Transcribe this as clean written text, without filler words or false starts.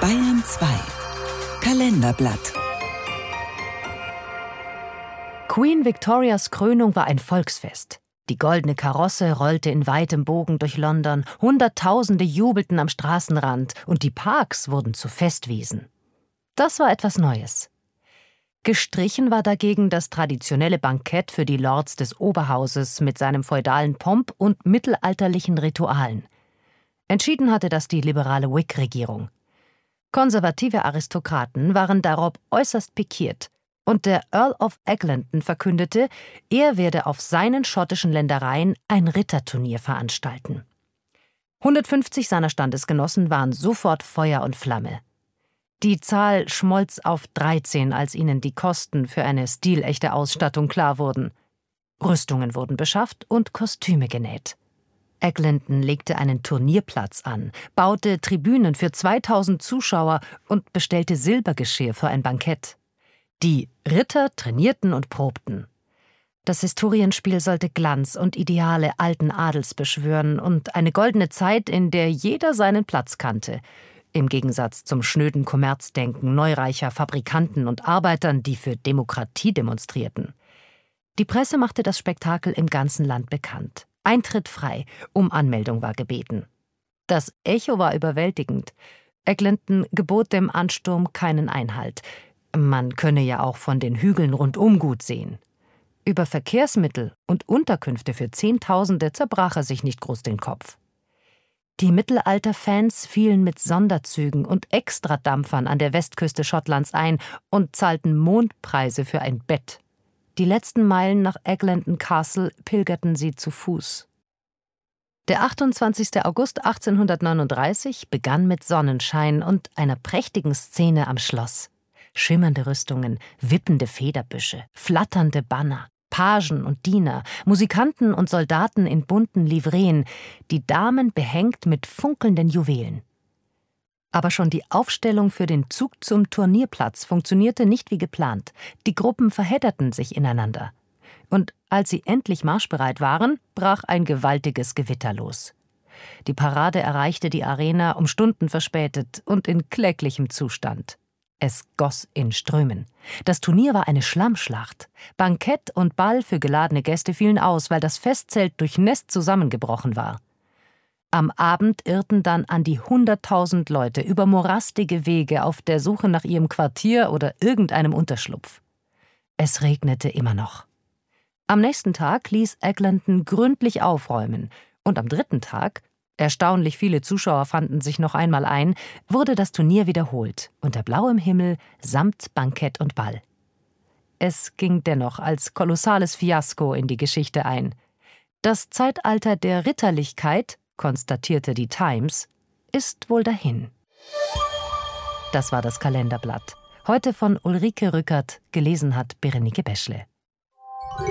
Bayern 2 Kalenderblatt. Queen Victorias Krönung war ein Volksfest. Die goldene Karosse rollte in weitem Bogen durch London, Hunderttausende jubelten am Straßenrand und die Parks wurden zu Festwiesen. Das war etwas Neues. Gestrichen war dagegen das traditionelle Bankett für die Lords des Oberhauses mit seinem feudalen Pomp und mittelalterlichen Ritualen. Entschieden hatte das die liberale Whig-Regierung. Konservative Aristokraten waren darob äußerst pikiert, und der Earl of Eglinton verkündete, er werde auf seinen schottischen Ländereien ein Ritterturnier veranstalten. 150 seiner Standesgenossen waren sofort Feuer und Flamme. Die Zahl schmolz auf 13, als ihnen die Kosten für eine stilechte Ausstattung klar wurden. Rüstungen wurden beschafft und Kostüme genäht. Eglinton legte einen Turnierplatz an, baute Tribünen für 2000 Zuschauer und bestellte Silbergeschirr für ein Bankett. Die Ritter trainierten und probten. Das Historienspiel sollte Glanz und Ideale alten Adels beschwören und eine goldene Zeit, in der jeder seinen Platz kannte, im Gegensatz zum schnöden Kommerzdenken neureicher Fabrikanten und Arbeitern, die für Demokratie demonstrierten. Die Presse machte das Spektakel im ganzen Land bekannt. Eintritt frei, um Anmeldung war gebeten. Das Echo war überwältigend. Eglinton gebot dem Ansturm keinen Einhalt. Man könne ja auch von den Hügeln rundum gut sehen. Über Verkehrsmittel und Unterkünfte für Zehntausende zerbrach er sich nicht groß den Kopf. Die Mittelalter-Fans fielen mit Sonderzügen und Extradampfern an der Westküste Schottlands ein und zahlten Mondpreise für ein Bett. Die letzten Meilen nach Eglinton Castle pilgerten sie zu Fuß. Der 28. August 1839 begann mit Sonnenschein und einer prächtigen Szene am Schloss. Schimmernde Rüstungen, wippende Federbüsche, flatternde Banner, Pagen und Diener, Musikanten und Soldaten in bunten Livreen, die Damen behängt mit funkelnden Juwelen. Aber schon die Aufstellung für den Zug zum Turnierplatz funktionierte nicht wie geplant. Die Gruppen verhedderten sich ineinander. Und als sie endlich marschbereit waren, brach ein gewaltiges Gewitter los. Die Parade erreichte die Arena um Stunden verspätet und in kläglichem Zustand. Es goss in Strömen. Das Turnier war eine Schlammschlacht. Bankett und Ball für geladene Gäste fielen aus, weil das Festzelt durchnässt zusammengebrochen war. Am Abend irrten dann an die 100.000 Leute über morastige Wege auf der Suche nach ihrem Quartier oder irgendeinem Unterschlupf. Es regnete immer noch. Am nächsten Tag ließ Eglinton gründlich aufräumen und am dritten Tag, erstaunlich viele Zuschauer fanden sich noch einmal ein, wurde das Turnier wiederholt, unter blauem Himmel, samt Bankett und Ball. Es ging dennoch als kolossales Fiasko in die Geschichte ein. Das Zeitalter der Ritterlichkeit, konstatierte die Times, ist wohl dahin. Das war das Kalenderblatt. Heute von Ulrike Rückert, gelesen hat Berenike Beschle.